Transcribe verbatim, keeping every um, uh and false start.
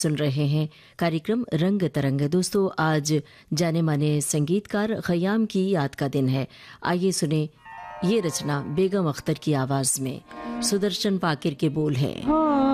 सुन रहे हैं कार्यक्रम रंग तरंग। दोस्तों, आज जाने माने संगीतकार खयाम की याद का दिन है। आइए सुने ये रचना बेगम अख्तर की आवाज में। सुदर्शन पाकिर के बोल हैं।